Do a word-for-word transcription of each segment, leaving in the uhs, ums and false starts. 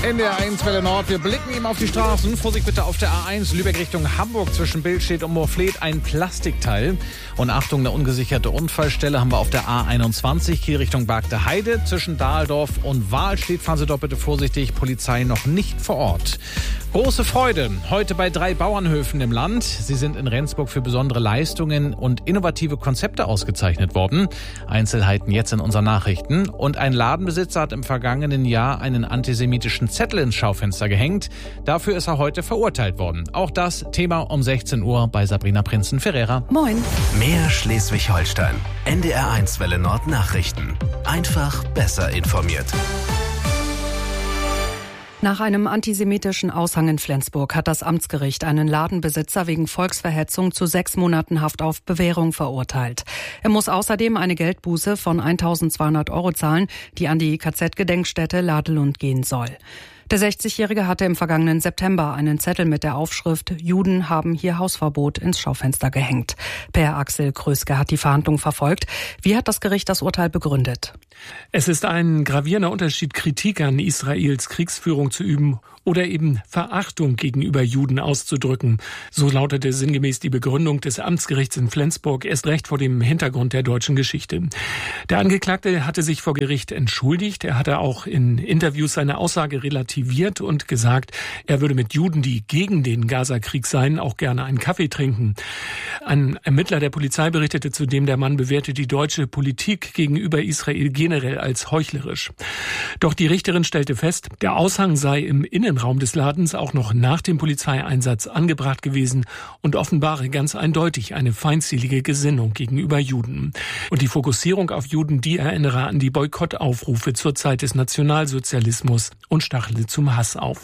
In der eins Welle Nord, wir blicken eben auf die Straßen. Vorsicht bitte auf der A eins, Lübeck Richtung Hamburg zwischen Billstedt und Moorfleet ein Plastikteil. Und Achtung, eine ungesicherte Unfallstelle haben wir auf der A einundzwanzig, Kiel Richtung Bargte Heide. Zwischen Dahldorf und Wahlstedt fahren Sie dort bitte vorsichtig, Polizei noch nicht vor Ort. Große Freude heute bei drei Bauernhöfen im Land. Sie sind in Rendsburg für besondere Leistungen und innovative Konzepte ausgezeichnet worden. Einzelheiten jetzt in unseren Nachrichten. Und ein Ladenbesitzer hat im vergangenen Jahr einen antisemitischen Zettel ins Schaufenster gehängt. Dafür ist er heute verurteilt worden. Auch das Thema um sechzehn Uhr bei Sabrina Prinzen-Ferreira. Moin. Mehr Schleswig-Holstein. N D R eins Welle Nord Nachrichten. Einfach besser informiert. Nach einem antisemitischen Aushang in Flensburg hat das Amtsgericht einen Ladenbesitzer wegen Volksverhetzung zu sechs Monaten Haft auf Bewährung verurteilt. Er muss außerdem eine Geldbuße von eintausendzweihundert Euro zahlen, die an die K Z-Gedenkstätte Ladelund gehen soll. Der sechzigjährige hatte im vergangenen September einen Zettel mit der Aufschrift „Juden haben hier Hausverbot" ins Schaufenster gehängt. Per Axel Kröske hat die Verhandlung verfolgt. Wie hat das Gericht das Urteil begründet? Es ist ein gravierender Unterschied, Kritik an Israels Kriegsführung zu üben oder eben Verachtung gegenüber Juden auszudrücken. So lautete sinngemäß die Begründung des Amtsgerichts in Flensburg, erst recht vor dem Hintergrund der deutschen Geschichte. Der Angeklagte hatte sich vor Gericht entschuldigt. Er hatte auch in Interviews seine Aussage relativiert und gesagt, er würde mit Juden, die gegen den Gaza-Krieg seien, auch gerne einen Kaffee trinken. Ein Ermittler der Polizei berichtete zudem, der Mann bewerte die deutsche Politik gegenüber Israel generell als heuchlerisch. Doch die Richterin stellte fest, der Aushang sei im Innenraum des Ladens auch noch nach dem Polizeieinsatz angebracht gewesen und offenbare ganz eindeutig eine feindselige Gesinnung gegenüber Juden. Und die Fokussierung auf Juden, die erinnere an die Boykottaufrufe zur Zeit des Nationalsozialismus und stachele zum Hass auf.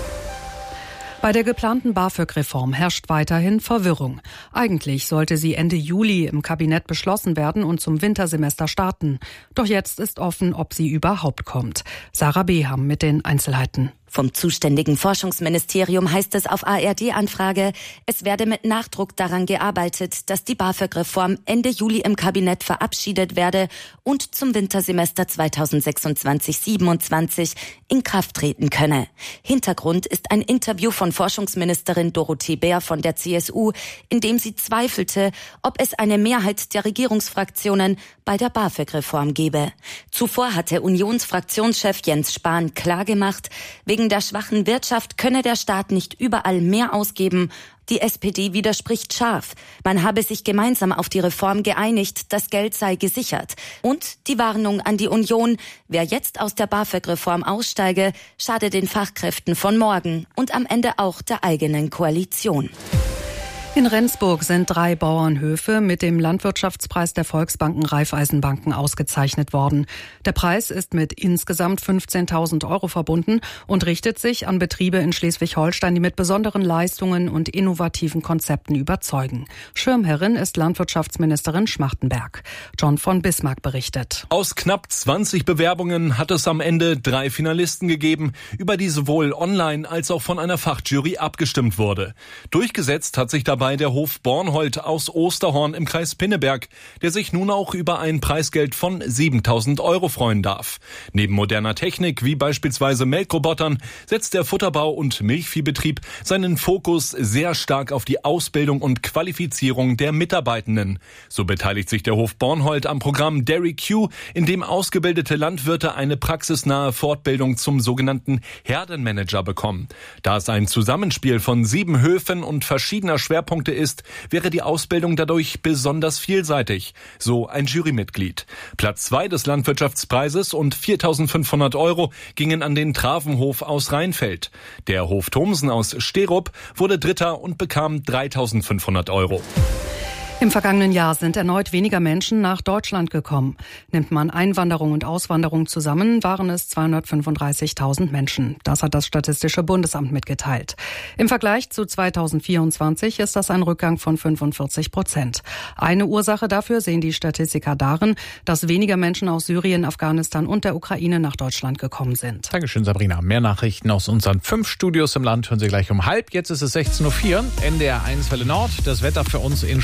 Bei der geplanten BAföG-Reform herrscht weiterhin Verwirrung. Eigentlich sollte sie Ende Juli im Kabinett beschlossen werden und zum Wintersemester starten. Doch jetzt ist offen, ob sie überhaupt kommt. Sarah Beham mit den Einzelheiten. Vom zuständigen Forschungsministerium heißt es auf A R D-Anfrage, es werde mit Nachdruck daran gearbeitet, dass die BAföG-Reform Ende Juli im Kabinett verabschiedet werde und zum Wintersemester zweitausendsechsundzwanzig siebenundzwanzig in Kraft treten könne. Hintergrund ist ein Interview von Forschungsministerin Dorothee Bär von der C S U, in dem sie zweifelte, ob es eine Mehrheit der Regierungsfraktionen bei der BAföG-Reform gebe. Zuvor hatte Unionsfraktionschef Jens Spahn klargemacht, wegen der schwachen Wirtschaft könne der Staat nicht überall mehr ausgeben. Die S P D widerspricht scharf. Man habe sich gemeinsam auf die Reform geeinigt, das Geld sei gesichert. Und die Warnung an die Union, wer jetzt aus der BAföG-Reform aussteige, schade den Fachkräften von morgen und am Ende auch der eigenen Koalition. In Rendsburg sind drei Bauernhöfe mit dem Landwirtschaftspreis der Volksbanken Raiffeisenbanken ausgezeichnet worden. Der Preis ist mit insgesamt fünfzehntausend Euro verbunden und richtet sich an Betriebe in Schleswig-Holstein, die mit besonderen Leistungen und innovativen Konzepten überzeugen. Schirmherrin ist Landwirtschaftsministerin Schmachtenberg. John von Bismarck berichtet. Aus knapp zwanzig Bewerbungen hat es am Ende drei Finalisten gegeben, über die sowohl online als auch von einer Fachjury abgestimmt wurde. Durchgesetzt hat sich dabei der Hof Bornhold aus Osterhorn im Kreis Pinneberg, der sich nun auch über ein Preisgeld von siebentausend Euro freuen darf. Neben moderner Technik wie beispielsweise Melkrobotern setzt der Futterbau- und Milchviehbetrieb seinen Fokus sehr stark auf die Ausbildung und Qualifizierung der Mitarbeitenden. So beteiligt sich der Hof Bornhold am Programm Dairy Q, in dem ausgebildete Landwirte eine praxisnahe Fortbildung zum sogenannten Herdenmanager bekommen. Da es ein Zusammenspiel von sieben Höfen und verschiedener Schwerpunkte ist, wäre die Ausbildung dadurch besonders vielseitig, so ein Jurymitglied. Platz zwei des Landwirtschaftspreises und viertausendfünfhundert Euro gingen an den Travenhof aus Rheinfeld. Der Hof Thomsen aus Sterup wurde Dritter und bekam dreitausendfünfhundert Euro. Im vergangenen Jahr sind erneut weniger Menschen nach Deutschland gekommen. Nimmt man Einwanderung und Auswanderung zusammen, waren es zweihundertfünfunddreißigtausend Menschen. Das hat das Statistische Bundesamt mitgeteilt. Im Vergleich zu zweitausendvierundzwanzig ist das ein Rückgang von fünfundvierzig Prozent. Eine Ursache dafür sehen die Statistiker darin, dass weniger Menschen aus Syrien, Afghanistan und der Ukraine nach Deutschland gekommen sind. Dankeschön, Sabrina. Mehr Nachrichten aus unseren fünf Studios im Land hören Sie gleich um halb. Jetzt ist es sechzehn Uhr vier. N D R eins Welle Nord. Das Wetter für uns in Schleswig-Holstein.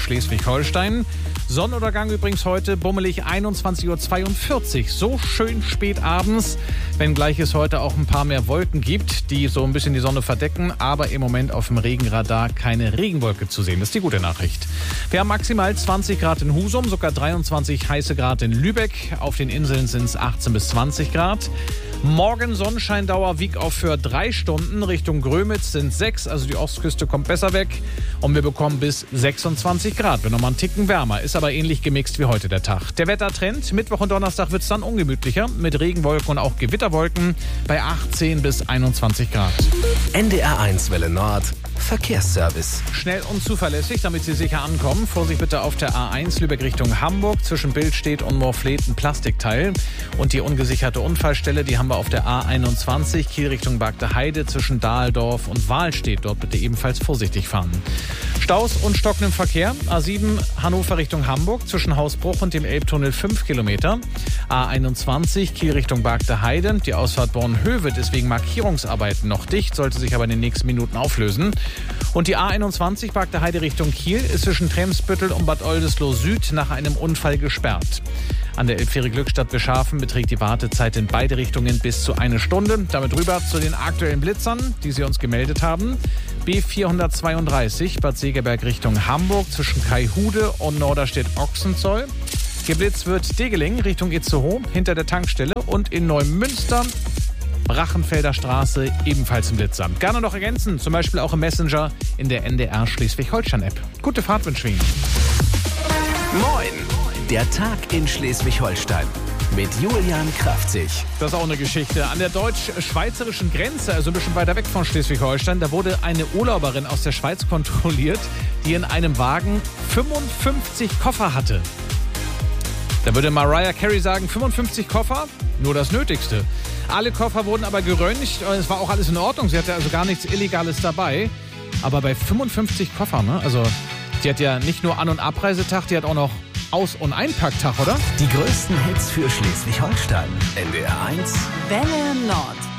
Schleswig-Holstein. Sonnenuntergang übrigens heute bummelig einundzwanzig Uhr zweiundvierzig. So schön spät abends, wenngleich es heute auch ein paar mehr Wolken gibt, die so ein bisschen die Sonne verdecken, aber im Moment auf dem Regenradar keine Regenwolke zu sehen. Das ist die gute Nachricht. Wir haben maximal zwanzig Grad in Husum, sogar dreiundzwanzig heiße Grad in Lübeck. Auf den Inseln sind es achtzehn bis zwanzig Grad. Morgen Sonnenscheindauer Wieg auf für drei Stunden. Richtung Grömitz sind sechs, also die Ostküste kommt besser weg. Und wir bekommen bis sechsundzwanzig Grad, wenn noch mal einen Ticken wärmer. Ist aber ähnlich gemixt wie heute der Tag. Der Wettertrend, Mittwoch und Donnerstag wird es dann ungemütlicher. Mit Regenwolken und auch Gewitterwolken bei achtzehn bis einundzwanzig Grad. N D R eins Welle Nord. Verkehrsservice. Schnell und zuverlässig, damit Sie sicher ankommen. Vorsicht bitte auf der A eins Lübeck Richtung Hamburg. Zwischen Billstedt und Moorfleet ein Plastikteil. Und die ungesicherte Unfallstelle, die haben wir auf der A einundzwanzig Kiel Richtung Bagdeheide zwischen Dahldorf und Wahlstedt. Dort bitte ebenfalls vorsichtig fahren. Staus und stockendem Verkehr. A sieben Hannover Richtung Hamburg zwischen Hausbruch und dem Elbtunnel fünf Kilometer. A einundzwanzig Kiel Richtung Bagdeheide. Die Ausfahrt Bornhöved ist wegen Markierungsarbeiten noch dicht, sollte sich aber in den nächsten Minuten auflösen. Und die A einundzwanzig Bagdeheide Richtung Kiel ist zwischen Tremsbüttel und Bad Oldesloe Süd nach einem Unfall gesperrt. An der Elbfähre Glückstadt-Beschafen beträgt die Wartezeit in beide Richtungen bis zu eine Stunde. Damit rüber zu den aktuellen Blitzern, die Sie uns gemeldet haben. B vierhundertzweiunddreißig Bad Segeberg Richtung Hamburg zwischen Kaihude und Norderstedt-Ochsenzoll. Geblitzt wird Degeling Richtung Itzehoe hinter der Tankstelle und in Neumünster Brachenfelder Straße ebenfalls im Blitzer. Gerne noch ergänzen, zum Beispiel auch im Messenger in der N D R Schleswig-Holstein-App. Gute Fahrt wünschen wir Ihnen. Moin! Der Tag in Schleswig-Holstein mit Julian Kraftzig. Das ist auch eine Geschichte. An der deutsch-schweizerischen Grenze, also ein bisschen weiter weg von Schleswig-Holstein, da wurde eine Urlauberin aus der Schweiz kontrolliert, die in einem Wagen fünfundfünfzig Koffer hatte. Da würde Mariah Carey sagen, fünfundfünfzig Koffer, nur das Nötigste. Alle Koffer wurden aber geröntgt, es war auch alles in Ordnung, sie hatte also gar nichts Illegales dabei. Aber bei fünfundfünfzig Koffern, ne? Also die hat ja nicht nur An- und Abreisetag, die hat auch noch Aus- und Einpacktag, oder? Die größten Hits für Schleswig-Holstein. N D R eins Welle Nord.